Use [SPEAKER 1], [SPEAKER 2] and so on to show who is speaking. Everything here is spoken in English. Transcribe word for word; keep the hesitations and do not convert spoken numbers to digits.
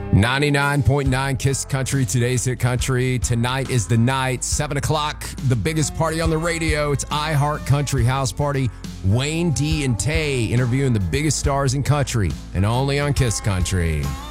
[SPEAKER 1] ninety-nine point nine Kiss Country, today's hit country. Tonight is the night, seven o'clock, the biggest party on the radio. It's iHeart Country House Party. Wayne D and Tay interviewing the biggest stars in country, and only on Kiss Country.